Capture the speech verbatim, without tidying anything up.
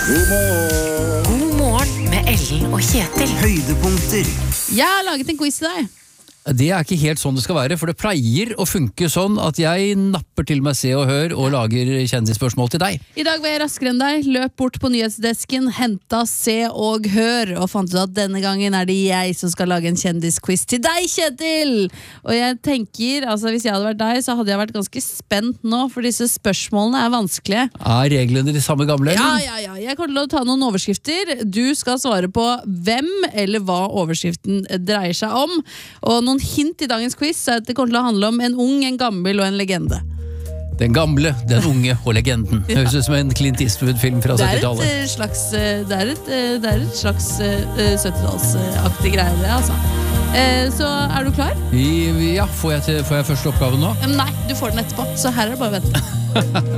God morgen. God morgen med Ellen og Kjetil. Høydepunkter. Jeg har laget en quiz til deg. Det er ikke helt sånn det skal være, for det pleier å funke sånn at jeg napper til meg Se og Hør og lager kjendisspørsmål til deg. I dag var jeg raskere enn deg, løp bort på nyhetsdesken, hentet Se og Hør, og fant ut at denne gangen er det jeg som skal lage en kjendisquiz til deg, Kjetil! Og jeg tenker, altså hvis jeg hadde vært deg, så hadde jeg vært ganske spent nå, for disse spørsmålene er vanskelige. Er reglene de samme gamle? Ja, ja, ja. Jeg kommer til å ta noen overskrifter. Du skal svare på hvem eller hva overskriften dreier seg om, og noen hint i dagens quiz er at det kommer til å handle om en ung, en gammel og en legende. Den gamle, den unge og legenden. Ja. Høres ut som en Clint Eastwood-film fra Det er et syttitallet. eh, slags, eh, det er et, eh, det er et slags eh, syttitallsaktig greie, det, altså. Eh, Så er du klar? I- Ja, får jeg, til, får jeg første oppgaven nå? Eh, Nei, du får den etterpå, så her er det bare å vente.